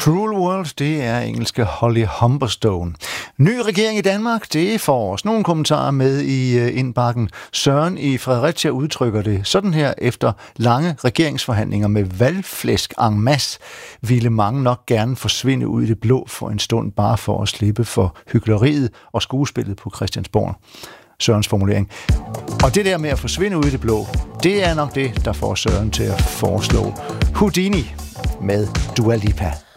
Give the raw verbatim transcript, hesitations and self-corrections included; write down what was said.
Cruel World, det er engelske Holly Humberstone. Ny regering i Danmark, det får os nogle kommentarer med i indbakken. Søren i Fredericia udtrykker det sådan her: efter lange regeringsforhandlinger med valgflæsk en masse, ville mange nok gerne forsvinde ud i det blå for en stund, bare for at slippe for hykleriet og skuespillet på Christiansborg. Sørens formulering. Og det der med at forsvinde ud i det blå, det er nok det, der får Søren til at foreslå Houdini med Dua Lipa.